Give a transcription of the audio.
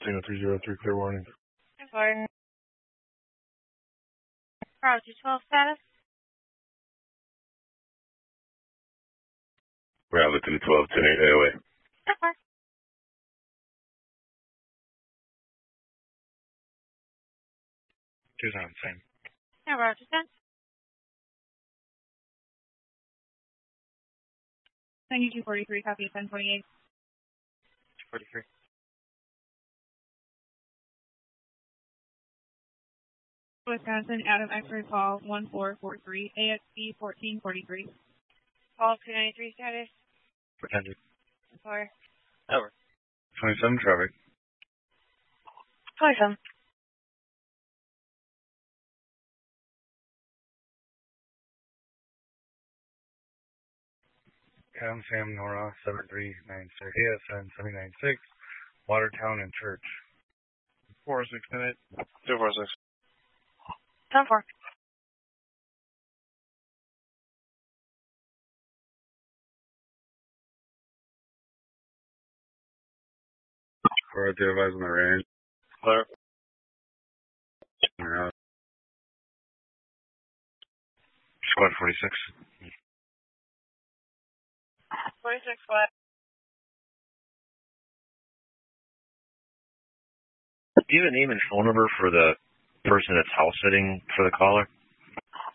Casino 303, clear warning. Gordon. Bravo 212 status. Bravo 212, 10-8 AOA. Okay. Tucson, same. Yeah, Bravo 210. 9243, copy 1028. 43. Wisconsin, Adam X-ray call 1443, AXP 1443. Call 293 status. Pretended. Sorry. Over. 27 traffic. 27. Adam Sam Nora 7396. ASN 796. Watertown and Church. 46 minute. 246. 10-4. We're at the advice on the range. Clear. Squad 46. 46 flat. Do you have a name and phone number for the person that's house sitting for the caller?